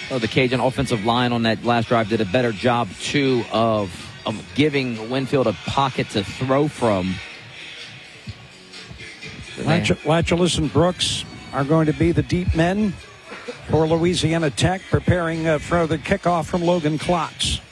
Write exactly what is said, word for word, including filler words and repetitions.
Well, the Cajun offensive line on that last drive did a better job, too, of, of giving Winfield a pocket to throw from. Latch- Latchalis and Brooks are going to be the deep men for Louisiana Tech, preparing uh, for the kickoff from Logan Klotz.